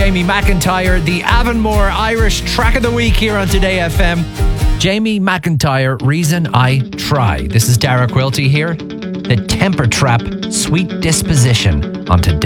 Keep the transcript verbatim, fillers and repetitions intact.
Jamie McIntyre, the Avonmore Irish track of the week here on Today F M. Jamie McIntyre, Reason I Try. This is Dara Quilty here. The Temper Trap, Sweet Disposition on Today.